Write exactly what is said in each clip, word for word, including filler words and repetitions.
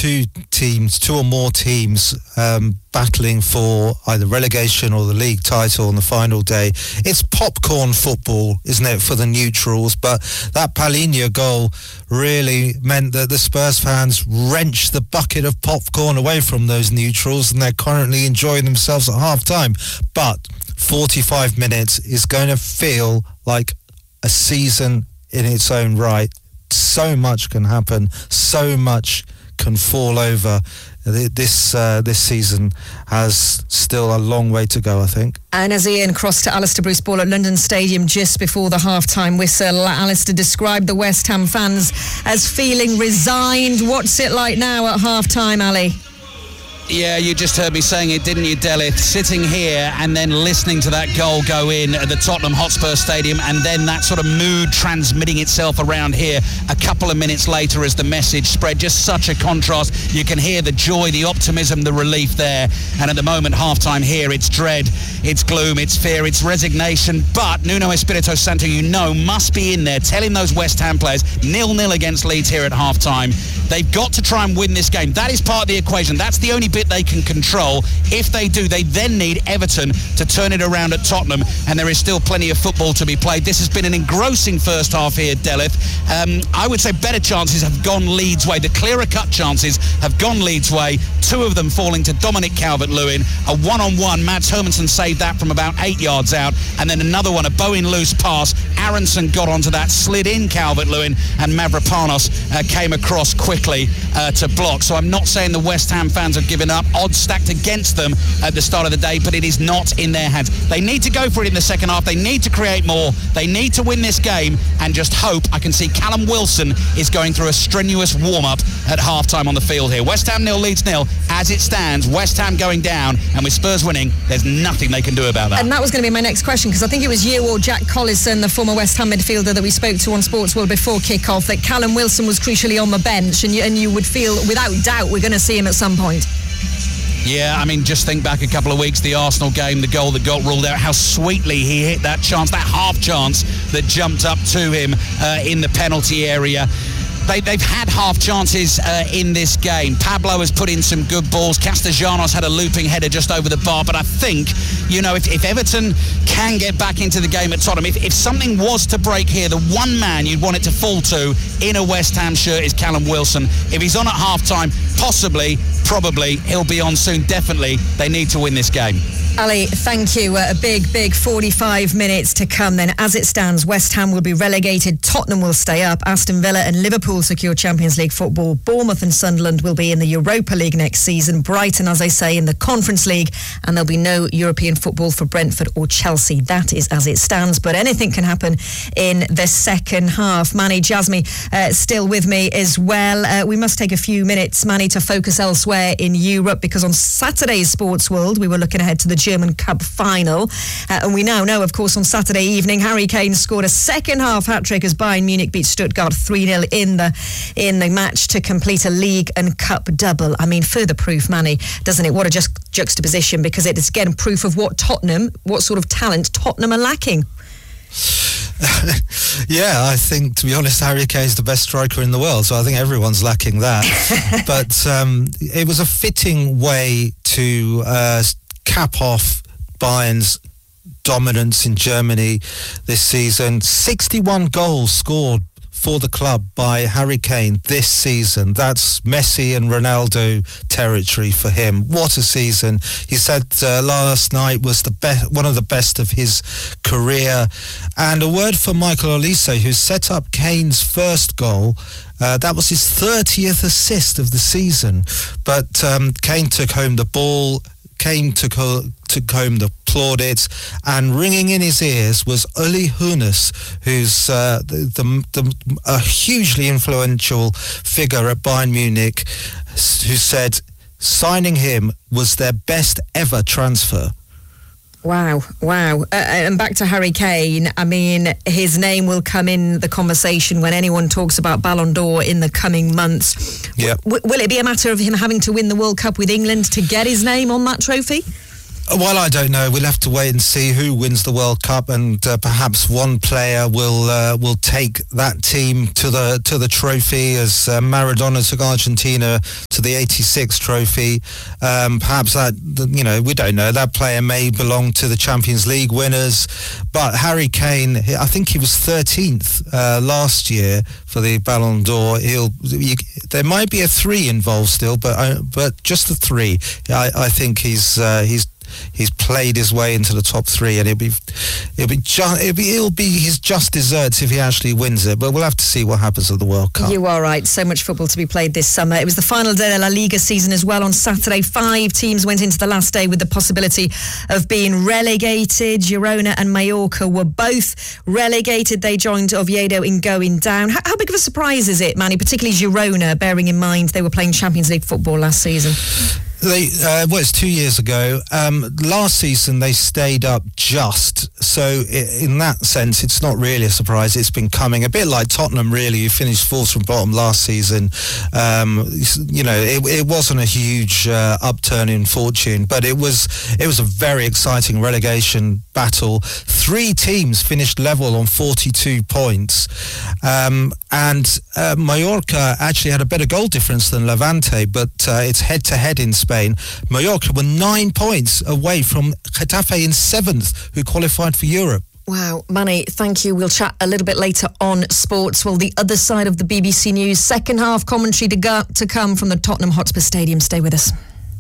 two teams, two or more teams um, battling for either relegation or the league title on the final day. It's popcorn football, isn't it, for the neutrals? But that Palhinha goal really meant that the Spurs fans wrenched the bucket of popcorn away from those neutrals, and they're currently enjoying themselves at half-time. But forty-five minutes is going to feel like a season in its own right. So much can happen, so much can fall over. This uh, this season has still a long way to go, I think. And as Ian crossed to Alistair Bruce Ball at London Stadium just before the half-time whistle, Alistair described the West Ham fans as feeling resigned. What's it like now at half-time, Ali? Yeah, you just heard me saying it, didn't you, Delith? Sitting here and then listening to that goal go in at the Tottenham Hotspur Stadium, and then that sort of mood transmitting itself around here a couple of minutes later as the message spread. Just such a contrast. You can hear the joy, the optimism, the relief there. And at the moment, half-time here, it's dread, it's gloom, it's fear, it's resignation. But Nuno Espirito Santo, you know, must be in there telling those West Ham players, nil-nil against Leeds here at half-time. They've got to try and win this game. That is part of the equation. That's the only bit they can control. If they do, they then need Everton to turn it around at Tottenham, and there is still plenty of football to be played. This has been an engrossing first half here, Delith. Um, I would say better chances have gone Leeds' way. The clearer cut chances have gone Leeds' way. Two of them falling to Dominic Calvert-Lewin. A one-on-one, Mads Hermansen saved that from about eight yards out, and then another one, a Bowen loose pass. Aronson got onto that, slid in Calvert-Lewin, and Mavropanos uh, came across quickly uh, to block. So I'm not saying the West Ham fans have given up. Odds stacked against them at the start of the day, but it is not in their hands. They need to go for it in the second half. They need to create more. They need to win this game, and just hope. I can see Callum Wilson is going through a strenuous warm-up at half-time on the field here. West Ham nil, Leeds nil. As it stands, West Ham going down, and with Spurs winning, there's nothing they can do about that. And that was going to be my next question, because I think it was you or Jack Collison, the former West Ham midfielder that we spoke to on Sports World before kick-off, that Callum Wilson was crucially on the bench, and you, and you would feel, without doubt, we're going to see him at some point. Yeah, I mean, just think back a couple of weeks, the Arsenal game, the goal that got ruled out, how sweetly he hit that chance, that half chance that jumped up to him uh, in the penalty area. They, they've had half chances uh, in this game. Pablo has put in some good balls. Castellanos had a looping header just over the bar. But I think, you know, if, if Everton can get back into the game at Tottenham, if, if something was to break here, the one man you'd want it to fall to in a West Ham shirt is Callum Wilson. If he's on at half-time, possibly, probably, he'll be on soon. Definitely, they need to win this game. Ali, thank you. Uh, a big, big forty-five minutes to come then. As it stands, West Ham will be relegated, Tottenham will stay up, Aston Villa and Liverpool secure Champions League football, Bournemouth and Sunderland will be in the Europa League next season, Brighton, as I say, in the Conference League, and there'll be no European football for Brentford or Chelsea. That is as it stands, but anything can happen in the second half. Manny Jasmy uh, still with me as well. Uh, we must take a few minutes, Manny, to focus elsewhere in Europe, because on Saturday's Sports World, we were looking ahead to the German Cup final. Uh, and we now know, of course, on Saturday evening, Harry Kane scored a second-half hat-trick as Bayern Munich beat Stuttgart three nil in the in the match to complete a league and cup double. I mean, further proof, Manny, doesn't it? What a just juxtaposition, because it is, again, proof of what Tottenham, what sort of talent Tottenham are lacking. Yeah, I think, to be honest, Harry Kane's the best striker in the world, so I think everyone's lacking that. But um, it was a fitting way to uh, cap off Bayern's dominance in Germany this season. sixty-one goals scored for the club by Harry Kane this season. That's Messi and Ronaldo territory for him. What a season. He said uh, last night was the be- one of the best of his career. And a word for Michael Olise, who set up Kane's first goal. Uh, that was his thirtieth assist of the season. But um, Kane took home the ball. Kane took, ho- took home the plaudits, and ringing in his ears was Uli Hoeneß, who's uh, the, the, the, a hugely influential figure at Bayern Munich, who said signing him was their best ever transfer. Wow, wow. Uh, and back to Harry Kane, I mean, his name will come in the conversation when anyone talks about Ballon d'Or in the coming months. Yep. W- will it be a matter of him having to win the World Cup with England to get his name on that trophy? Well, I don't know. We'll have to wait and see who wins the World Cup, and uh, perhaps one player will uh, will take that team to the to the trophy, as uh, Maradona took Argentina to the eighty-six trophy. Um, perhaps that, you know, we don't know. That player may belong to the Champions League winners, but Harry Kane, I think he was thirteenth uh, last year for the Ballon d'Or. He'll you, there might be a three involved still, but uh, but just the three. I, I think he's uh, he's. He's played his way into the top three, and it'll be, it'll be, ju- it'll be, it'll be his just desserts if he actually wins it. But we'll have to see what happens at the World Cup. You are right. So much football to be played this summer. It was the final day of La Liga season as well on Saturday. Five teams went into the last day with the possibility of being relegated. Girona and Mallorca were both relegated. They joined Oviedo in going down. How, how big of a surprise is it, Manny? Particularly Girona, bearing in mind they were playing Champions League football last season. They, uh, well, it's two years ago. Um, last season, they stayed up just. So in that sense, it's not really a surprise. It's been coming. A bit like Tottenham, really. You finished fourth from bottom last season. Um, you know, it, it wasn't a huge uh, upturn in fortune, but it was it was a very exciting relegation battle. Three teams finished level on forty-two points. Um, and uh, Mallorca actually had a better goal difference than Levante, but uh, it's head-to-head in Spain. Mallorca were nine points away from Getafe in seventh, who qualified for Europe. Wow, Manny, thank you. We'll chat a little bit later on sports. Well, the other side of the B B C News, second half commentary to, go, to come from the Tottenham Hotspur Stadium. Stay with us.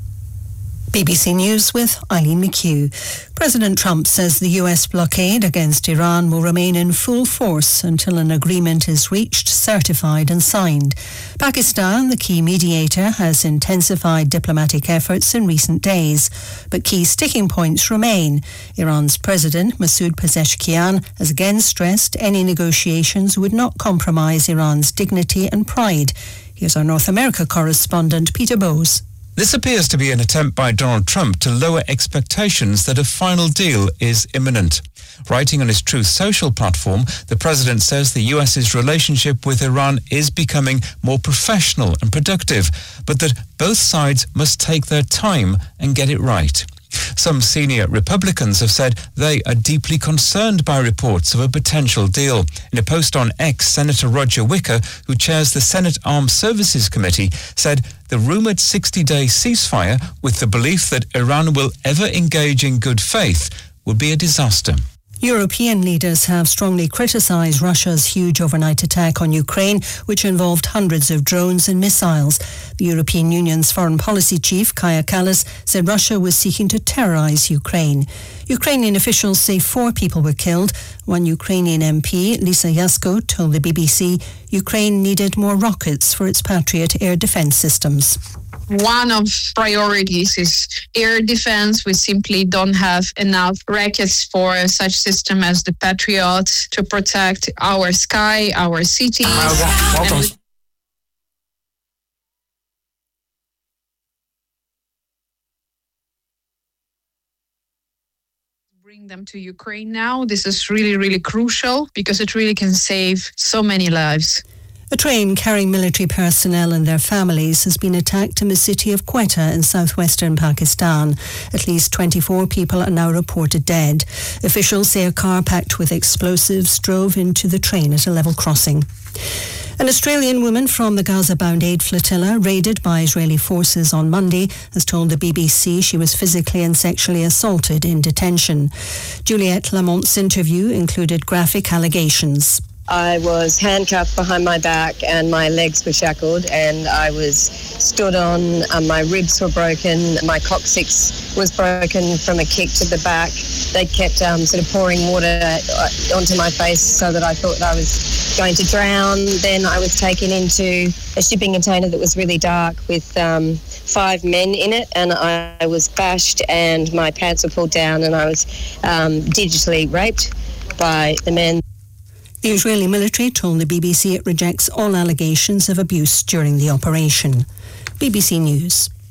B B C News with Eileen McHugh. President Trump says the U S blockade against Iran will remain in full force until an agreement is reached, certified and signed. Pakistan, the key mediator, has intensified diplomatic efforts in recent days, but key sticking points remain. Iran's President Masoud Pezeshkian has again stressed any negotiations would not compromise Iran's dignity and pride. Here's our North America correspondent Peter Bowes. This appears to be an attempt by Donald Trump to lower expectations that a final deal is imminent. Writing on his Truth Social platform, the president says the U S's relationship with Iran is becoming more professional and productive, but that both sides must take their time and get it right. Some senior Republicans have said they are deeply concerned by reports of a potential deal. In a post on X, Senator Roger Wicker, who chairs the Senate Armed Services Committee, said the rumoured sixty-day ceasefire, with the belief that Iran will ever engage in good faith, would be a disaster. European leaders have strongly criticised Russia's huge overnight attack on Ukraine, which involved hundreds of drones and missiles. The European Union's foreign policy chief, Kaja Kallas, said Russia was seeking to terrorise Ukraine. Ukrainian officials say four people were killed. One Ukrainian M P, Lisa Yasko, told the B B C Ukraine needed more rockets for its Patriot air defence systems. One of priorities is air defense. We simply don't have enough rockets for such system as the Patriot to protect our sky, our cities. Welcome. Bring them to Ukraine now. This is really, really crucial because it really can save so many lives. A train carrying military personnel and their families has been attacked in the city of Quetta in southwestern Pakistan. At least twenty-four people are now reported dead. Officials say a car packed with explosives drove into the train at a level crossing. An Australian woman from the Gaza-bound aid flotilla, raided by Israeli forces on Monday, has told the B B C she was physically and sexually assaulted in detention. Juliette Lamont's interview included graphic allegations. I was handcuffed behind my back and my legs were shackled and I was stood on, um, my ribs were broken, my coccyx was broken from a kick to the back. They kept um, sort of pouring water onto my face so that I thought I was going to drown. Then I was taken into a shipping container that was really dark with um, five men in it, and I was bashed and my pants were pulled down and I was um, digitally raped by the men. The Israeli military told the B B C it rejects all allegations of abuse during the operation. B B C News.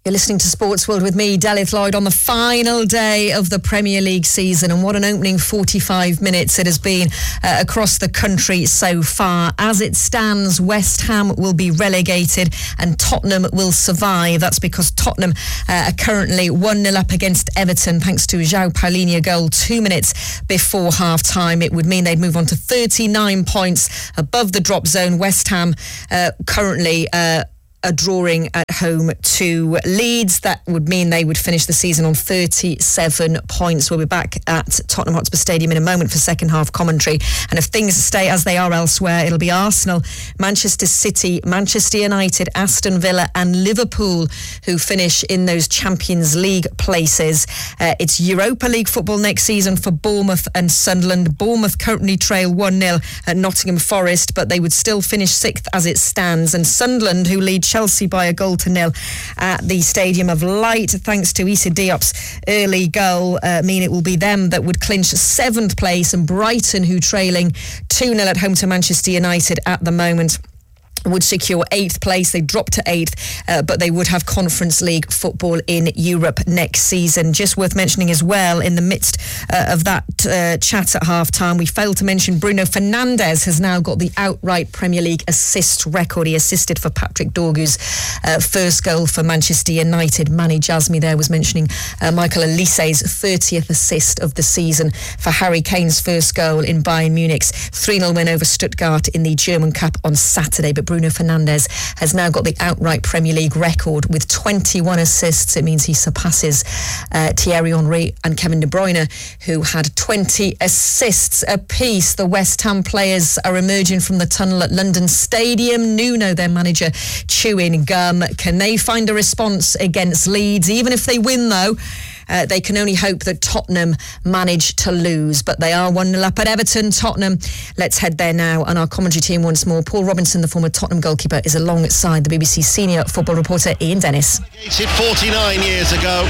You're listening to Sports World with me, Delith Lloyd, on the final day of the Premier League season. And what an opening forty-five minutes it has been uh, across the country so far. As it stands, West Ham will be relegated and Tottenham will survive. That's because Tottenham uh, are currently one nil up against Everton thanks to João Paulinho goal two minutes before half-time. It would mean they'd move on to thirty-nine points above the drop zone. West Ham uh, currently... Uh, are drawing at home to Leeds. That would mean they would finish the season on thirty-seven points. We'll be back at Tottenham Hotspur Stadium in a moment for second half commentary. And if things stay as they are elsewhere, it'll be Arsenal, Manchester City, Manchester United, Aston Villa and Liverpool who finish in those Champions League places. Uh, it's Europa League football next season for Bournemouth and Sunderland. Bournemouth currently trail one nil at Nottingham Forest, but they would still finish sixth as it stands. And Sunderland, who lead Chelsea by a goal to nil at the Stadium of Light thanks to Issa Diop's early goal, uh, mean it will be them that would clinch seventh place, and Brighton, who trailing two nil at home to Manchester United at the moment, would secure eighth place. They drop to eighth, uh, but they would have Conference League football in Europe next season. Just worth mentioning as well, in the midst uh, of that uh, chat at half-time, we failed to mention Bruno Fernandes has now got the outright Premier League assist record. He assisted for Patrick Dorgu's uh, first goal for Manchester United. Manny Jasmi there was mentioning uh, Michael Olise's thirtieth assist of the season for Harry Kane's first goal in Bayern Munich's three nil win over Stuttgart in the German Cup on Saturday. But Bruno Fernandes has now got the outright Premier League record with twenty-one assists. It means he surpasses uh, Thierry Henry and Kevin De Bruyne, who had twenty assists apiece. The West Ham players are emerging from the tunnel at London Stadium. Nuno, their manager, chewing gum. Can they find a response against Leeds? Even if they win, though, Uh, they can only hope that Tottenham manage to lose, but they are one nil up at Everton. Tottenham, let's head there now. And our commentary team once more. Paul Robinson, the former Tottenham goalkeeper, is alongside the B B C senior football reporter Ian Dennis. forty-nine years ago.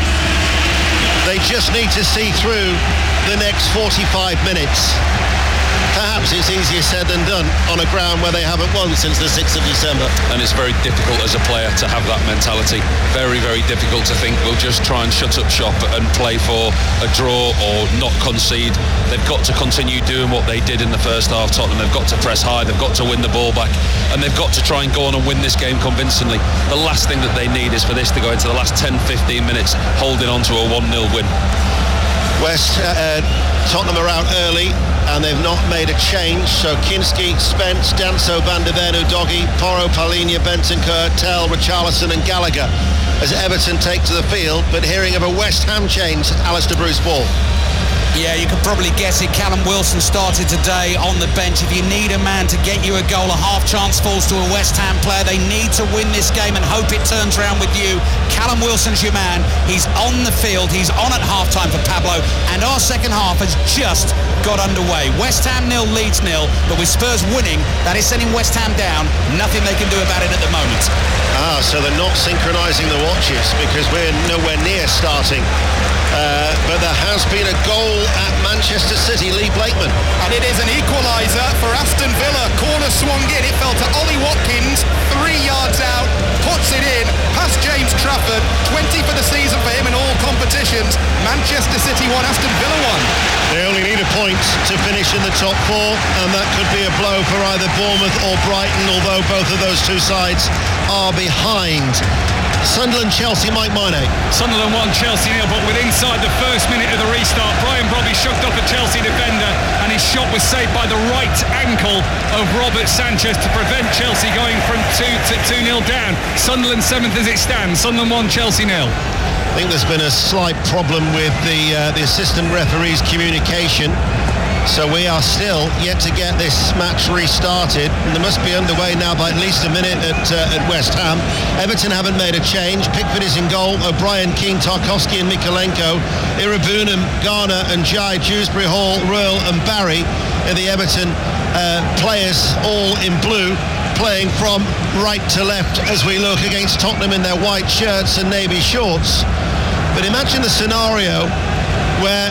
They just need to see through the next forty-five minutes. Perhaps it's easier said than done on a ground where they haven't won since the sixth of December. And it's very difficult as a player to have that mentality. Very, very difficult to think we'll just try and shut up shop and play for a draw or not concede. They've got to continue doing what they did in the first half, Tottenham. They've got to press high, they've got to win the ball back, and they've got to try and go on and win this game convincingly. The last thing that they need is for this to go into the last ten fifteen minutes holding on to a one nil win. West uh, Tottenham are out early and they've not made a change, so Kinski, Spence, Danso, Van de Ven, Udogie, Porro, Paulinho, Bentancur, Tell, Richarlison and Gallagher as Everton take to the field. But hearing of a West Ham change, Alistair Bruce Ball. Yeah, you could probably guess it. Callum Wilson started today on the bench. If you need a man to get you a goal, a half chance falls to a West Ham player. They need to win this game and hope it turns around with you. Callum Wilson's your man. He's on the field. He's on at half-time for Pablo. And our second half has just got underway. West Ham nil, Leeds nil. But with Spurs winning, that is sending West Ham down. Nothing they can do about it at the moment. Ah, so they're not synchronising the watches because we're nowhere near starting. Uh, but there has been a goal at Manchester City. Lee Blakeman. And it is an equaliser for Aston Villa. Corner swung in. It fell to Ollie Watkins. Three yards out. Puts it in. Past James Trafford. twenty for the season for him in all competitions. Manchester City won. Aston Villa won. They only need a point to finish in the top four, and that could be a blow for either Bournemouth or Brighton, although both of those two sides are behind. Sunderland, Chelsea, Mike Minay. Sunderland won, Chelsea nil, but with inside the first minute of the restart, Brian Brobby shoved off a Chelsea defender and his shot was saved by the right ankle of Robert Sanchez to prevent Chelsea going from two to two nil down. Sunderland seventh as it stands. Sunderland won, Chelsea nil. I think there's been a slight problem with the uh, the assistant referee's communication. So we are still yet to get this match restarted. And they must be underway now by at least a minute at, uh, at West Ham. Everton haven't made a change. Pickford is in goal. O'Brien, Keane, Tarkowski and Mikolenko. Irabunam, Garner and Jai, Dewsbury Hall, Ruel and Barry are the Everton uh, players, all in blue, playing from right to left as we look against Tottenham in their white shirts and navy shorts. But imagine the scenario where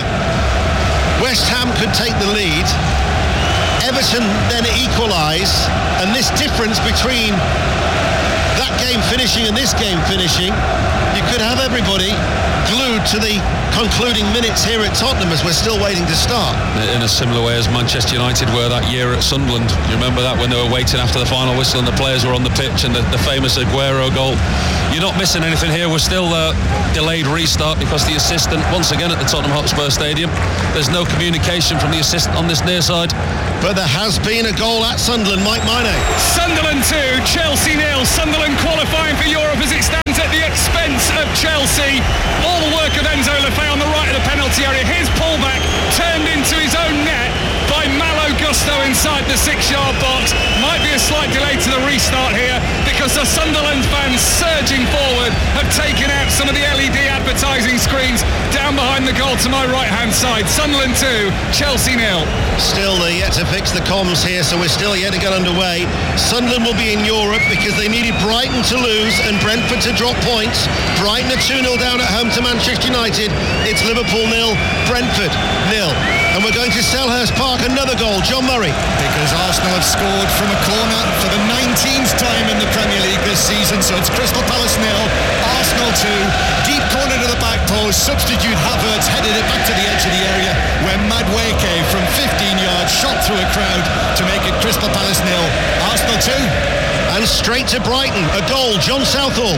West Ham could take the lead, Everton then equalise, and this difference between that game finishing and this game finishing, you could have everybody glued to the concluding minutes here at Tottenham as we're still waiting to start. In a similar way as Manchester United were that year at Sunderland. You remember that when they were waiting after the final whistle and the players were on the pitch, and the, the famous Aguero goal. You're not missing anything here. We're still uh, delayed restart because the assistant, once again at the Tottenham Hotspur Stadium, there's no communication from the assistant on this near side. But there has been a goal at Sunderland. Mike Minay. Sunderland two, Chelsea nil. Sunderland qualifying for Europe as it stands at the expense of Chelsea. All the work of Enzo Lefebvre on the right of the penalty area. His pullback turned into his own net by Malo Gusto inside the six-yard box. Might be a slight delay to the restart here because the Sunderland fans surging forward have taken out some of the L E D advertising screens down behind the goal to my right-hand side. Sunderland two, Chelsea nil. Still, they're yet to fix the comms here, so we're still yet to get underway. Sunderland will be in Europe because they needed Brighton to lose and Brentford to drop points. Brighton are two nil down at home to Manchester United. It's Liverpool nil, Brentford nil. And we're going to Selhurst Park, another goal. John Murray. Because Arsenal have scored from a corner for the nineteenth time in the Premier League this season. So it's Crystal Palace nil, Arsenal two. Deep corner to the back post. Substitute Havertz headed it back to the edge of the area where Madueke from fifteen yards shot through a crowd to make it Crystal Palace nil, Arsenal two. And straight to Brighton, a goal. John Southall.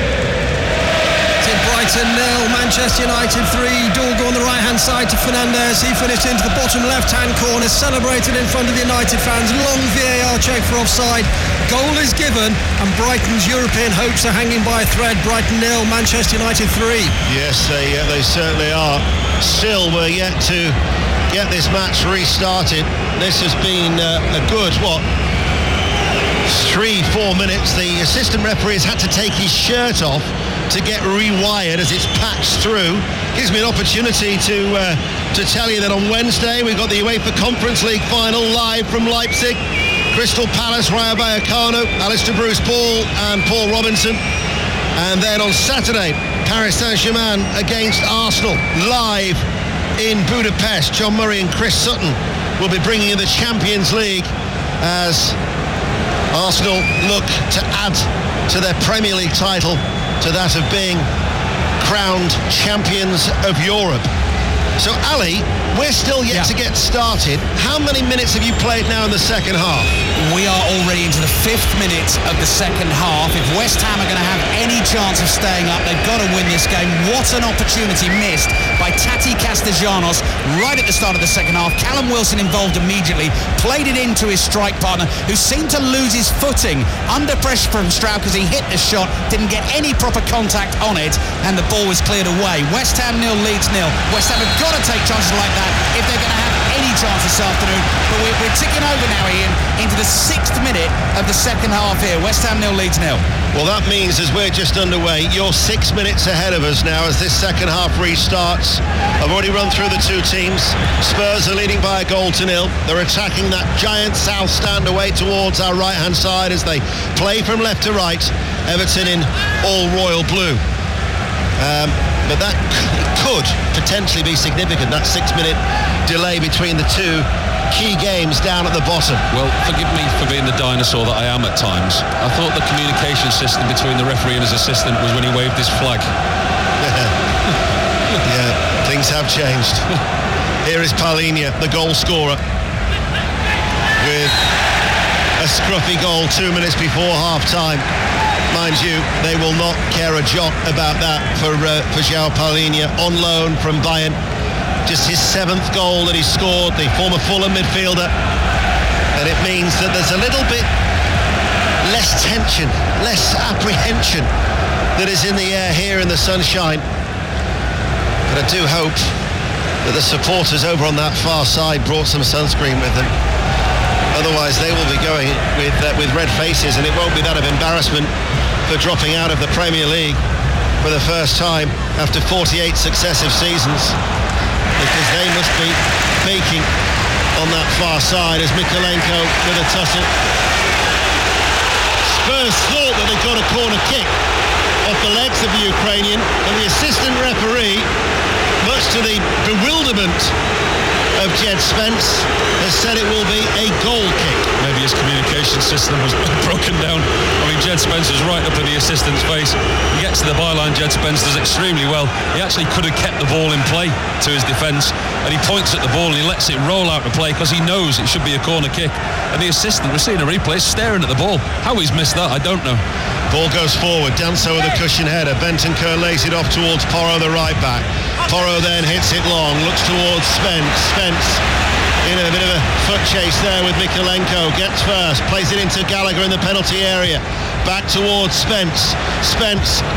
Brighton nil, Manchester United three. Dorgo on the right-hand side to Fernandes. He finished into the bottom left-hand corner, celebrated in front of the United fans. Long V A R check for offside. Goal is given, and Brighton's European hopes are hanging by a thread. Brighton nil, Manchester United three. Yes, they uh, they certainly are. Still, we're yet to get this match restarted. This has been uh, a good, what, three, four minutes. The assistant referee has had to take his shirt off to get rewired as it's patched through. Gives me an opportunity to uh, to tell you that on Wednesday we've got the UEFA Conference League final live from Leipzig. Crystal Palace, Rayo Vallecano, Alistair Bruce Ball and Paul Robinson. And then on Saturday, Paris Saint-Germain against Arsenal live in Budapest. John Murray and Chris Sutton will be bringing in the Champions League as Arsenal look to add to their Premier League title, to that of being crowned champions of Europe. So, Ali, we're still yet yeah. to get started. How many minutes have you played now in the second half? We are already into the fifth minute of the second half. If West Ham are going to have any chance of staying up, they've got to win this game. What an opportunity missed by Tati Castellanos right at the start of the second half. Callum Wilson involved immediately, played it into his strike partner, who seemed to lose his footing under pressure from Stroud because he hit the shot, didn't get any proper contact on it, and the ball was cleared away. West Ham nil, Leeds nil. West Ham have got to take chances like that if they're going to have any chance this afternoon. But we're, we're ticking over now, Ian, into the sixth minute of the second half here. West Ham nil, Leeds nil. Well, that means as we're just underway, you're six minutes ahead of us now as this second half restarts. I've already run through the two teams. Spurs are leading by a goal to nil. They're attacking that giant south stand away towards our right-hand side as they play from left to right. Everton in all royal blue. Um, but that could potentially be significant, that six-minute delay between the two key games down at the bottom. Well, forgive me for being the dinosaur that I am at times. I thought the communication system between the referee and his assistant was when he waved his flag. Yeah, things have changed. Here is Palhinha, the goal scorer, with a scruffy goal two minutes before half-time. Mind you, they will not care a jot about that for uh, for João Palhinha, on loan from Bayern. Just his seventh goal that he scored, the former Fulham midfielder. And it means that there's a little bit less tension, less apprehension that is in the air here in the sunshine. But I do hope that the supporters over on that far side brought some sunscreen with them. Otherwise, they will be going with uh, with red faces, and it won't be that of embarrassment for dropping out of the Premier League for the first time after forty-eight successive seasons, because they must be baking on that far side as Mikolenko with a tussle. Spurs thought that they got a corner kick off the legs of the Ukrainian, and the assistant referee, much to the bewilderment of Jed Spence, has said it will be a goal kick. Maybe a his communication system was broken down. I mean, Jed Spence was right up in the assistant's face. He gets to the byline. Jed Spence does extremely well. He actually could have kept the ball in play to his defence, and he points at the ball and he lets it roll out to play because he knows it should be a corner kick. And the assistant, we're seeing a replay, staring at the ball. How he's missed that, I don't know. Ball goes forward. Danso with a cushion header. Bentancur lays it off towards Porro, the right back. Porro then hits it long, looks towards Spence. Spence in a bit of a foot chase there with Mykolenko. Gets first, plays it into Gallagher in the penalty area. Back towards Spence. Spence